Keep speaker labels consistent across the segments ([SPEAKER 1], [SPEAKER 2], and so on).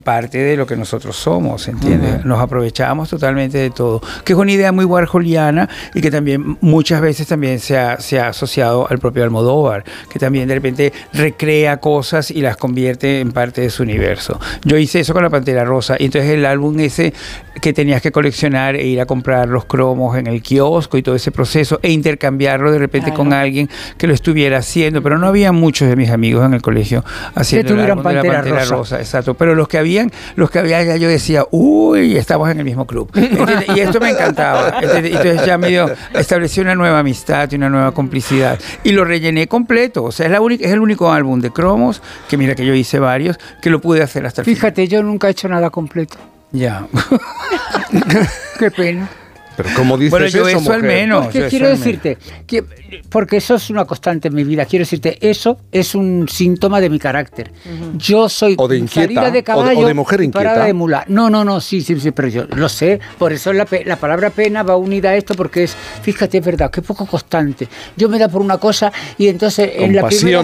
[SPEAKER 1] parte de lo que nosotros somos, ¿entiendes? Nos aprovechábamos totalmente de todo, que es una idea muy warholiana y que también muchas veces también se ha asociado al propio Almodóvar, que también de repente recrea cosas y las convierte en parte de su universo. Yo hice eso con La Pantera Rosa, y entonces el álbum ese que tenías que coleccionar e ir a comprar los cromos en el kiosco y todo ese proceso, e intercambiarlo de repente con alguien que lo estuviera haciendo, pero no había muchos de mis amigos en el colegio haciendo el álbum de La Pantera Rosa, exacto, pero los que había ya yo decía, uy, estamos en el mismo club. ¿Entiendes? Y esto me encantaba. ¿Entiendes? Entonces ya establecí una nueva amistad y una nueva complicidad. Y lo rellené completo. O sea, es el único álbum de cromos, que mira que yo hice varios, que lo pude hacer hasta el final.
[SPEAKER 2] Fíjate, yo nunca he hecho nada completo.
[SPEAKER 1] Ya.
[SPEAKER 2] Qué pena.
[SPEAKER 3] Pero ¿cómo dices
[SPEAKER 1] bueno, yo eso
[SPEAKER 3] mujer?
[SPEAKER 1] al menos.
[SPEAKER 2] Porque quiero decirte, porque eso es una constante en mi vida, quiero decirte, eso es un síntoma de mi carácter. Yo soy
[SPEAKER 3] o de inquieta,
[SPEAKER 2] salida de caballo,
[SPEAKER 3] o de mujer inquieta.
[SPEAKER 2] parada de mula. No, sí, pero yo lo sé, por eso la palabra pena va unida a esto, porque es, fíjate, es verdad, que poco constante. Yo me da por una cosa y entonces en la primera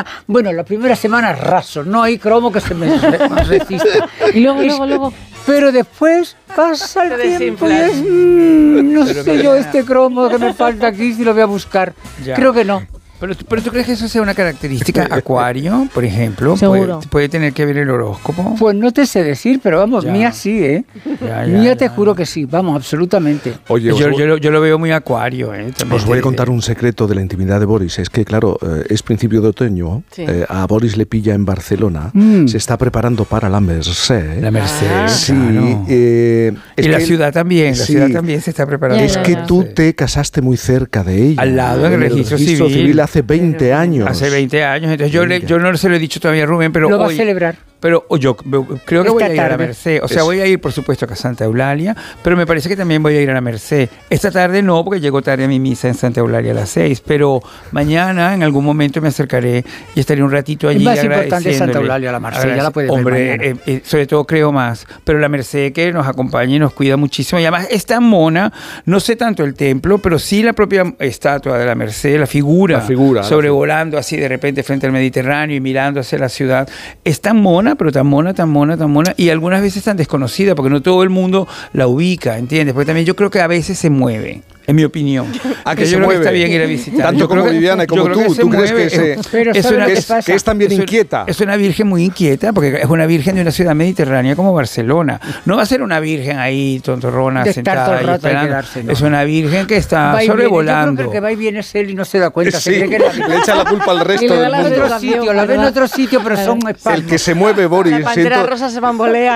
[SPEAKER 2] semana raso, no hay cromo que se me resista.
[SPEAKER 4] Y luego.
[SPEAKER 2] Pero después pasa el tiempo y es, no sé yo este cromo que me falta aquí si lo voy a buscar. Ya. Creo que no.
[SPEAKER 1] Pero ¿tú crees que eso sea una característica Acuario, por ejemplo?
[SPEAKER 4] Seguro.
[SPEAKER 1] ¿Puede tener que ver el horóscopo?
[SPEAKER 2] Pues no te sé decir, pero vamos, mía sí, ¿eh? Mía te juro que sí, vamos, absolutamente.
[SPEAKER 3] Oye,
[SPEAKER 1] yo lo veo muy Acuario, ¿eh?
[SPEAKER 3] Os voy a contar un secreto de la intimidad de Boris. Es que, claro, es principio de otoño, sí. A Boris le pilla en Barcelona, se está preparando para la Mercè.
[SPEAKER 1] La Mercè,
[SPEAKER 3] sí.
[SPEAKER 1] Claro. Y la ciudad también, ciudad también se está preparando.
[SPEAKER 3] Es que tú te casaste muy cerca de ella.
[SPEAKER 1] Al lado del registro civil.
[SPEAKER 3] Hace 20 años.
[SPEAKER 1] Hace 20 años. Entonces yo no se lo he dicho todavía a Rubén, pero
[SPEAKER 2] lo va a celebrar.
[SPEAKER 1] Pero yo creo que voy a ir a la Mercè. O sea, voy a ir, por supuesto, a Santa Eulalia, pero me parece que también voy a ir a la Mercè. Esta tarde no, porque llego tarde a mi misa en Santa Eulalia a las 6, pero mañana, en algún momento, me acercaré y estaré un ratito allí agradeciéndole.
[SPEAKER 2] Es más importante Santa Eulalia, la Mercè, ya la puedes ver mañana.
[SPEAKER 1] Sobre todo creo más, pero la Mercè que nos acompaña y nos cuida muchísimo. Y además es tan mona, no sé tanto el templo, pero sí la propia estatua de la Mercè, la figura sobrevolando así de repente frente al Mediterráneo y mirando hacia la ciudad. Es tan mona, pero tan mona, y algunas veces tan desconocida, porque no todo el mundo la ubica, ¿entiendes? Porque también yo creo que a veces se mueve, en mi opinión.
[SPEAKER 3] Que yo creo que está bien ir a visitar. Tanto como Viviana, como tú crees que es también inquieta.
[SPEAKER 1] Es una virgen muy inquieta, porque es una virgen de una ciudad mediterránea como Barcelona. No va a ser una virgen ahí tontorrona, sentada ahí esperando. Es una virgen que está sobrevolando.
[SPEAKER 2] Yo creo que va y viene él y no se da cuenta.
[SPEAKER 3] Sí, le echa la culpa al resto del mundo.
[SPEAKER 2] La ve en otro sitio, pero son espaldas.
[SPEAKER 3] El que se mueve, Boris.
[SPEAKER 4] La Pantera Rosa se bambolea.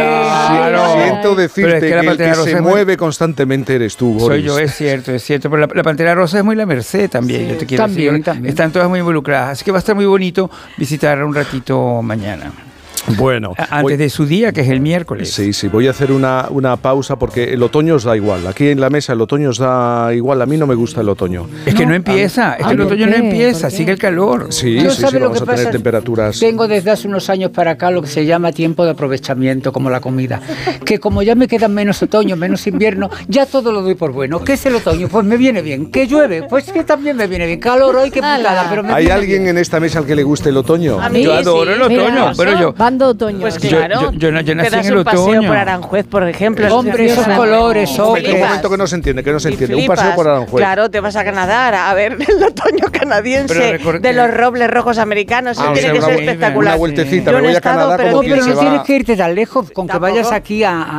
[SPEAKER 3] Siento decirte que el que se mueve constantemente eres tú, Boris.
[SPEAKER 1] Soy yo, es cierto, pero la Pantera Rosa es muy la Mercè también, sí, yo te quiero decir. También. Están todas muy involucradas, así que va a estar muy bonito visitar un ratito mañana.
[SPEAKER 3] Bueno,
[SPEAKER 1] antes de su día, que es el miércoles.
[SPEAKER 3] Sí, voy a hacer una pausa porque el otoño os da igual. Aquí en la mesa el otoño os da igual. A mí no me gusta el otoño.
[SPEAKER 1] Es que no empieza, es que el otoño no empieza, sigue el calor.
[SPEAKER 3] Sí, vamos a tener temperaturas.
[SPEAKER 2] Tengo desde hace unos años para acá lo que se llama tiempo de aprovechamiento, como la comida. Que como ya me quedan menos otoño, menos invierno, ya todo lo doy por bueno. ¿Qué es el otoño? Pues me viene bien. ¿Que llueve? Pues que también me viene bien. Calor hoy, que putada, pero me
[SPEAKER 3] ¿Hay alguien en esta mesa al que le guste el otoño?
[SPEAKER 4] A mí
[SPEAKER 1] yo adoro el otoño, pero yo...
[SPEAKER 4] Otoño.
[SPEAKER 5] Pues claro,
[SPEAKER 1] yo nací en el
[SPEAKER 5] un paseo
[SPEAKER 1] otoño.
[SPEAKER 5] por Aranjuez, por ejemplo.
[SPEAKER 2] Hombre, esos colores,
[SPEAKER 3] un momento que no se entiende, un paseo por Aranjuez.
[SPEAKER 5] Claro, te vas a Canadá a ver el otoño canadiense de los robles rojos americanos. Tiene que ser espectacular.
[SPEAKER 3] Una vueltecita, me voy a Canadá como quien se va.
[SPEAKER 2] Pero no tienes que irte tan lejos, con que vayas aquí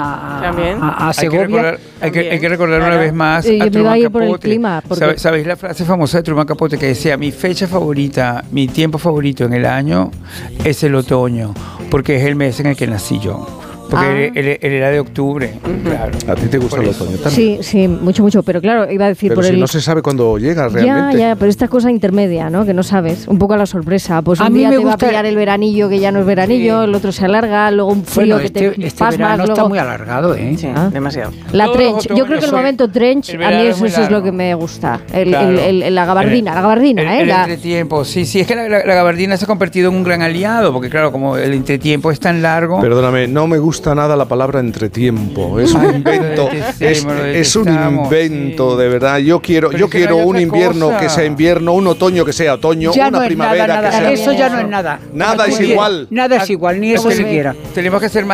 [SPEAKER 2] a Segovia.
[SPEAKER 1] Hay que recordar una vez más a Truman Capote. ¿Sabéis la frase famosa de Truman Capote que decía: mi fecha favorita, mi tiempo favorito en el año es el otoño, porque es el mes en el que nací yo? Porque él era de octubre, claro.
[SPEAKER 3] ¿A ti te gusta el otoño también?
[SPEAKER 4] Sí, mucho, pero claro, iba a decir
[SPEAKER 3] pero no se sabe cuándo llega realmente.
[SPEAKER 4] Ya, pero esta cosa intermedia, ¿no? Que no sabes, un poco a la sorpresa. Pues un día te va a pillar el veranillo, que ya no es veranillo, el otro se alarga, luego un frío que te pasmas.
[SPEAKER 2] Verano está muy alargado, ¿eh?
[SPEAKER 5] Sí, demasiado.
[SPEAKER 4] La trench, yo creo que el momento trench, a mí eso es lo que me gusta. La gabardina, ¿eh?
[SPEAKER 1] El entretiempo, sí, es que la gabardina se ha convertido en un gran aliado, porque claro, como el entretiempo es tan largo...
[SPEAKER 3] Perdóname, no me gusta gusta nada la palabra entretiempo. Es un invento. Es un invento, de verdad. Yo quiero un invierno que sea invierno, un otoño que sea otoño, una primavera que sea...
[SPEAKER 2] Eso ya no es nada.
[SPEAKER 3] Nada es igual.
[SPEAKER 2] Nada es igual, ni eso siquiera.
[SPEAKER 1] Tenemos que ser más